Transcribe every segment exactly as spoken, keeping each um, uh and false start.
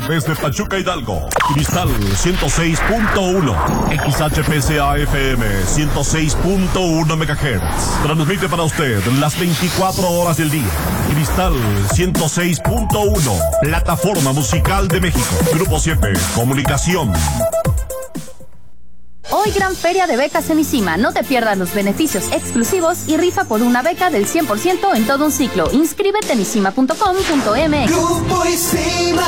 Desde Pachuca, Hidalgo, Cristal ciento seis punto uno, X H P C A F M ciento seis punto uno megahertz. Transmite para usted las veinticuatro horas del día. Cristal ciento seis punto uno, plataforma musical de México. Grupo siete, comunicación. Hoy gran feria de becas en ICIMA. No te pierdas los beneficios exclusivos y rifa por una beca del cien por ciento en todo un ciclo. Inscríbete en isima punto com punto m x. Grupo ICIMA.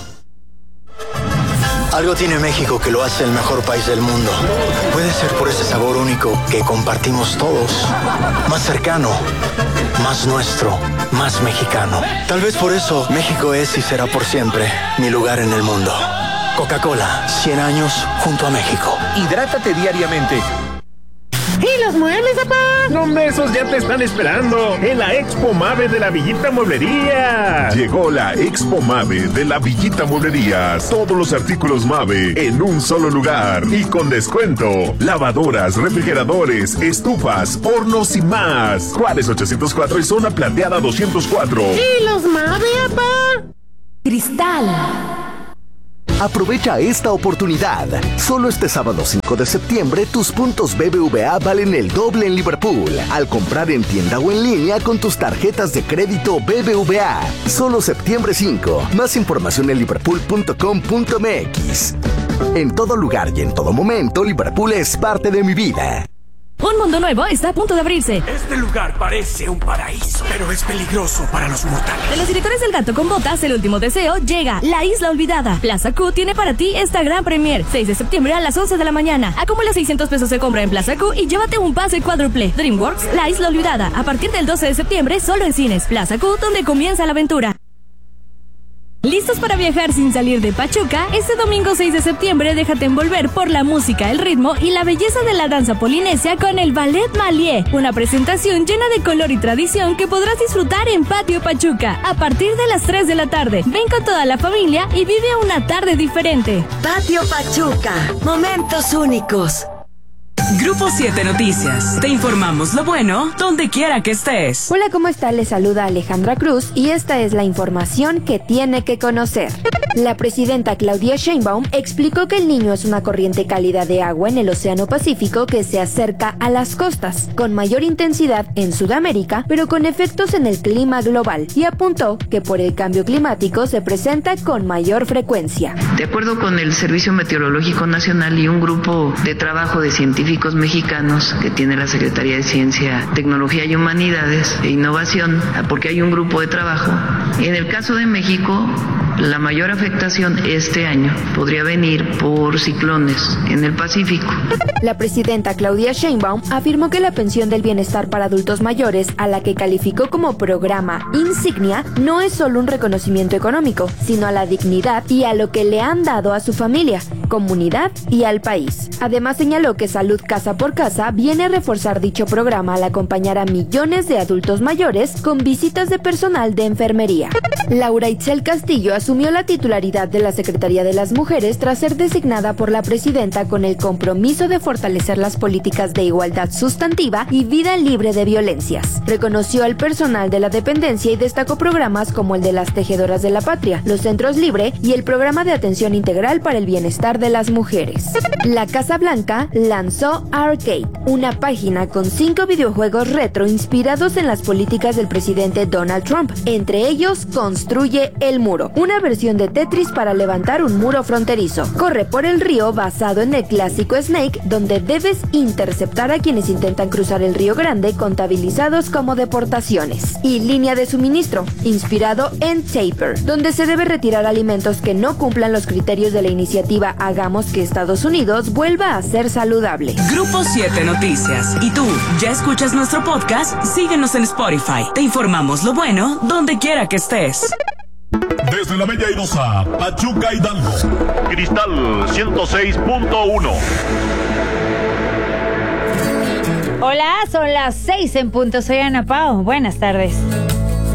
Algo tiene México que lo hace el mejor país del mundo. Puede ser por ese sabor único que compartimos todos. Más cercano, más nuestro, más mexicano. Tal vez por eso México es y será por siempre mi lugar en el mundo. Coca-Cola, cien años junto a México. Hidrátate diariamente. ¿Y los muebles, papá? Los besos ya te están esperando en la Expo Mave de la Villita Mueblería. Llegó la Expo Mave de la Villita Mueblería. Todos los artículos Mave en un solo lugar y con descuento. Lavadoras, refrigeradores, estufas, hornos y más. Juárez ochocientos cuatro y Zona Plateada doscientos cuatro. ¿Y los Mave, papá? Cristal. Aprovecha esta oportunidad. Solo este sábado cinco de septiembre tus puntos B B V A valen el doble en Liverpool al comprar en tienda o en línea con tus tarjetas de crédito B B V A. Solo septiembre cinco. Más información en liverpool punto com punto m x. En todo lugar y en todo momento, Liverpool es parte de mi vida. Un mundo nuevo está a punto de abrirse. Este lugar parece un paraíso, pero es peligroso para los mortales. De los directores del Gato con Botas, El Último Deseo, llega La Isla Olvidada. Plaza Q tiene para ti esta gran premier. seis de septiembre a las once de la mañana. Acumula seiscientos pesos de compra en Plaza Q y llévate un pase cuádruple. DreamWorks, La Isla Olvidada. A partir del doce de septiembre, solo en cines. Plaza Q, donde comienza la aventura. ¿Listos para viajar sin salir de Pachuca? Este domingo seis de septiembre déjate envolver por la música, el ritmo y la belleza de la danza polinesia con el Ballet Malié, una presentación llena de color y tradición que podrás disfrutar en Patio Pachuca a partir de las tres de la tarde. Ven con toda la familia y vive una tarde diferente. Patio Pachuca, momentos únicos. Grupo siete Noticias. Te informamos lo bueno donde quiera que estés. Hola, ¿cómo está? Les saluda Alejandra Cruz y esta es la información que tiene que conocer. La presidenta Claudia Sheinbaum explicó que el Niño es una corriente cálida de agua en el Océano Pacífico que se acerca a las costas, con mayor intensidad en Sudamérica, pero con efectos en el clima global, y apuntó que por el cambio climático se presenta con mayor frecuencia. De acuerdo con el Servicio Meteorológico Nacional y un grupo de trabajo de científicos mexicanos que tiene la Secretaría de Ciencia, Tecnología y Humanidades e Innovación, porque hay un grupo de trabajo. En el caso de México, la mayor afectación este año podría venir por ciclones en el Pacífico. La presidenta Claudia Sheinbaum afirmó que la pensión del bienestar para adultos mayores, a la que calificó como programa insignia, no es solo un reconocimiento económico, sino a la dignidad y a lo que le han dado a su familia, comunidad y al país. Además señaló que Salud Casa por Casa viene a reforzar dicho programa al acompañar a millones de adultos mayores con visitas de personal de enfermería. Laura Itzel Castillo asumió la titularidad de la Secretaría de las Mujeres tras ser designada por la presidenta con el compromiso de fortalecer las políticas de igualdad sustantiva y vida libre de violencias. Reconoció al personal de la dependencia y destacó programas como el de las Tejedoras de la Patria, los Centros Libre y el Programa de Atención Integral para el Bienestar de las Mujeres. La Casa Blanca lanzó Arcade, una página con cinco videojuegos retro inspirados en las políticas del presidente Donald Trump. Entre ellos, Construye el Muro, una versión de Tetris para levantar un muro fronterizo. Corre por el río basado en el clásico Snake, donde debes interceptar a quienes intentan cruzar el Río Grande, contabilizados como deportaciones. Y Línea de Suministro, inspirado en Taper, donde se debe retirar alimentos que no cumplan los criterios de la iniciativa Hagamos que Estados Unidos vuelva a ser saludable. Grupo siete Noticias. ¿Y tú, ya escuchas nuestro podcast? Síguenos en Spotify. Te informamos lo bueno donde quiera que estés. Desde la Bella Airosa, Pachuca, Hidalgo, Cristal ciento seis punto uno. Hola, son las seis en punto. Soy Ana Pao. Buenas tardes.